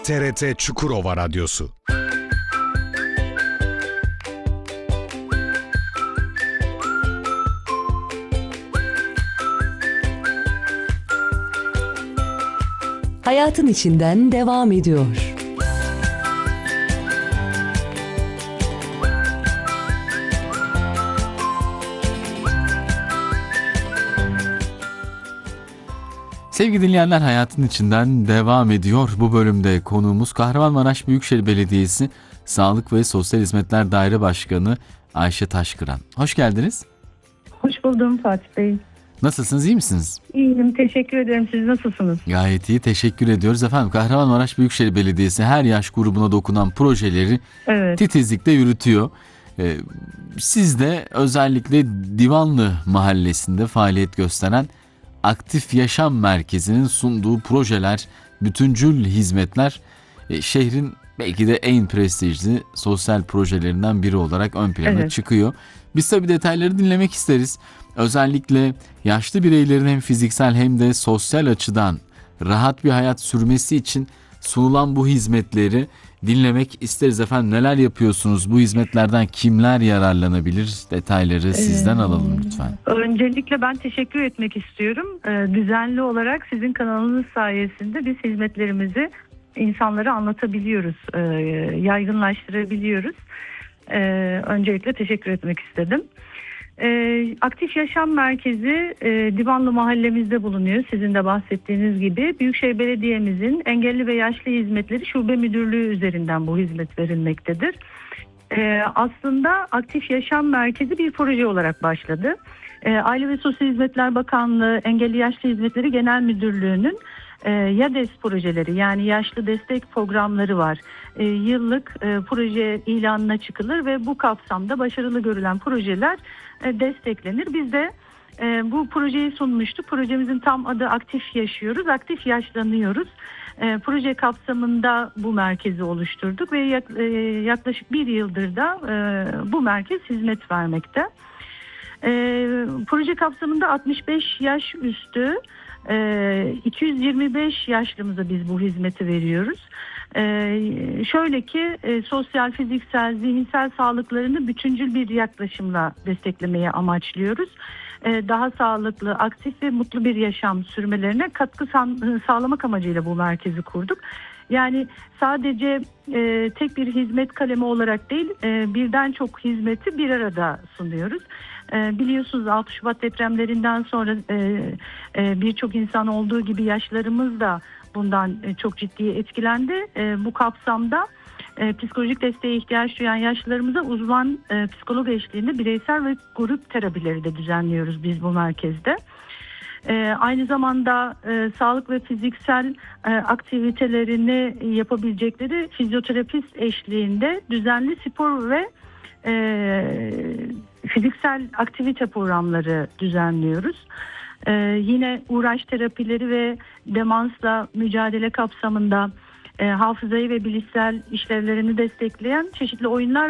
TRT Çukurova Radyosu. Hayatın içinden devam ediyor. Sevgili dinleyenler, hayatın içinden devam ediyor. Bu bölümde konuğumuz Kahramanmaraş Büyükşehir Belediyesi Sağlık ve Sosyal Hizmetler Daire Başkanı Ayşe Taşkıran. Hoş geldiniz. Hoş buldum Fatih Bey. Nasılsınız, iyi misiniz? İyiyim, teşekkür ederim. Siz nasılsınız? Gayet iyi, teşekkür ediyoruz. Efendim, Kahramanmaraş Büyükşehir Belediyesi her yaş grubuna dokunan projeleri titizlikle yürütüyor. Siz de özellikle Divanlı Mahallesi'nde faaliyet gösteren Aktif Yaşam Merkezi'nin sunduğu projeler, bütüncül hizmetler şehrin belki de en prestijli sosyal projelerinden biri olarak ön plana çıkıyor. Biz tabii detayları dinlemek isteriz. Özellikle yaşlı bireylerin hem fiziksel hem de sosyal açıdan rahat bir hayat sürmesi için sunulan bu hizmetleri dinlemek isteriz. Efendim, neler yapıyorsunuz? Bu hizmetlerden kimler yararlanabilir? Detayları sizden alalım lütfen. Öncelikle ben teşekkür etmek istiyorum. Düzenli olarak sizin kanalınız sayesinde biz hizmetlerimizi insanlara anlatabiliyoruz, yaygınlaştırabiliyoruz. Öncelikle teşekkür etmek istedim. Aktif Yaşam Merkezi Divanlı Mahallemizde bulunuyor. Sizin de bahsettiğiniz gibi Büyükşehir Belediye'mizin Engelli ve Yaşlı Hizmetleri Şube Müdürlüğü üzerinden bu hizmet verilmektedir. Aslında Aktif Yaşam Merkezi bir proje olarak başladı. Aile ve Sosyal Hizmetler Bakanlığı Engelli Yaşlı Hizmetleri Genel Müdürlüğü'nün YADES projeleri, yani yaşlı destek programları var. Yıllık proje ilanına çıkılır ve bu kapsamda başarılı görülen projeler desteklenir. Biz de bu projeyi sunmuştuk. Projemizin tam adı Aktif Yaşıyoruz, Aktif Yaşlanıyoruz. Proje kapsamında bu merkezi oluşturduk ve yaklaşık bir yıldır da bu merkez hizmet vermekte. Proje kapsamında 65 yaş üstü 225 yaşlımıza biz bu hizmeti veriyoruz. Şöyle ki sosyal, fiziksel, zihinsel sağlıklarını bütüncül bir yaklaşımla desteklemeye amaçlıyoruz. Daha sağlıklı, aktif ve mutlu bir yaşam sürmelerine katkı sağlamak amacıyla bu merkezi kurduk. Yani sadece tek bir hizmet kalemi olarak değil, birden çok hizmeti bir arada sunuyoruz. Biliyorsunuz 6 Şubat depremlerinden sonra birçok insan olduğu gibi yaşlarımız da bundan çok ciddi etkilendi. Bu kapsamda psikolojik desteğe ihtiyaç duyan yaşlılarımıza uzman psikolog eşliğinde bireysel ve grup terapileri de düzenliyoruz biz bu merkezde. Aynı zamanda sağlık ve fiziksel aktivitelerini yapabilecekleri fizyoterapist eşliğinde düzenli spor ve fiziksel aktivite programları düzenliyoruz. Yine uğraş terapileri ve demansla mücadele kapsamında hafızayı ve bilişsel işlevlerini destekleyen çeşitli oyunlar